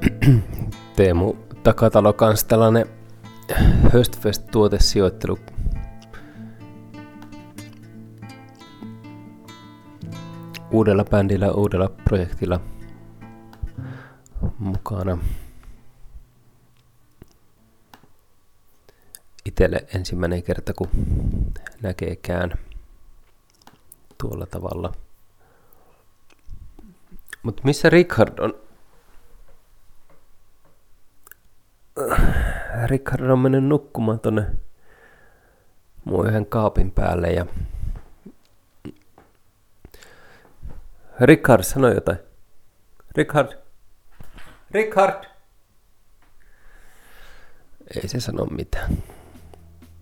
Teemu Takatalo kanssa tällainen Höstfest-tuotesijoittelu. Uudella bändillä, uudella projektilla mukana. Itelle ensimmäinen kerta, kun näkeekään tuolla tavalla. Mut missä Richard on? Richard on mennyt nukkumaan tonne mun yhden kaapin päälle ja Richard, sano jotain. Richard! Ei se sano mitään.